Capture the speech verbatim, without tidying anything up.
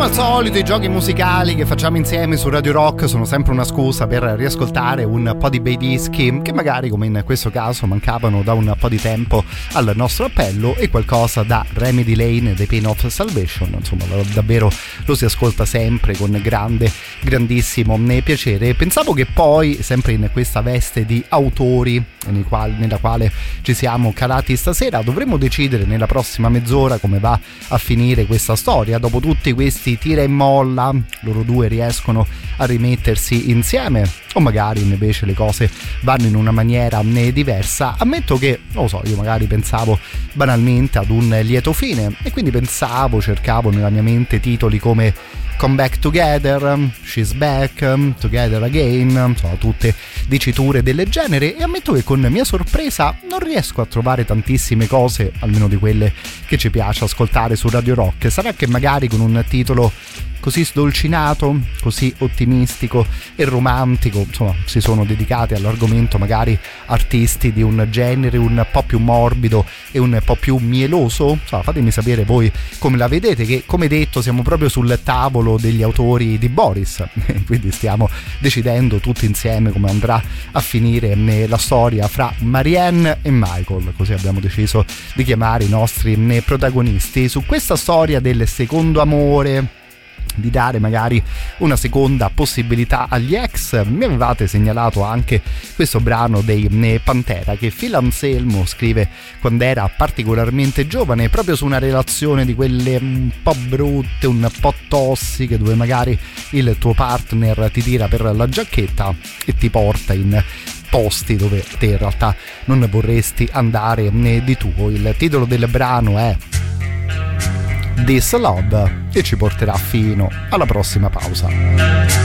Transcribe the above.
Come al solito i giochi musicali che facciamo insieme su Radio Rock sono sempre una scusa per riascoltare un po' di bei dischi che magari, come in questo caso, mancavano da un po' di tempo al nostro appello, e qualcosa da Remedy Lane dei Pain of Salvation. Insomma, davvero lo si ascolta sempre con grande, grandissimo piacere. Pensavo che poi, sempre in questa veste di autori nei quali, nella quale ci siamo calati stasera, dovremmo decidere nella prossima mezz'ora come va a finire questa storia. Dopo tutti questi tira e molla, loro due riescono a rimettersi insieme, o magari invece le cose vanno in una maniera diversa. Ammetto che, non lo so, io magari pensavo banalmente ad un lieto fine, e quindi pensavo, cercavo nella mia mente titoli come Come Back Together, She's Back, Together Again, insomma tutte diciture del genere, e ammetto che con mia sorpresa non riesco a trovare tantissime cose, almeno di quelle che ci piace ascoltare su Radio Rock. Sarà che magari con un titolo così sdolcinato, così ottimistico e romantico, insomma, si sono dedicati all'argomento magari artisti di un genere un po' più morbido e un po' più mieloso. Insomma, fatemi sapere voi come la vedete, che come detto siamo proprio sul tavolo degli autori di Boris, quindi stiamo decidendo tutti insieme come andrà a finire la storia fra Marianne e Michael, così abbiamo deciso di chiamare i nostri protagonisti su questa storia del secondo amore, di dare magari una seconda possibilità agli ex. Mi avevate segnalato anche questo brano dei Pantera che Phil Anselmo scrive quando era particolarmente giovane, proprio su una relazione di quelle un po' brutte, un po' tossiche, dove magari il tuo partner ti tira per la giacchetta e ti porta in posti dove te in realtà non vorresti andare di tuo. Il titolo del brano è This Love e ci porterà fino alla prossima pausa.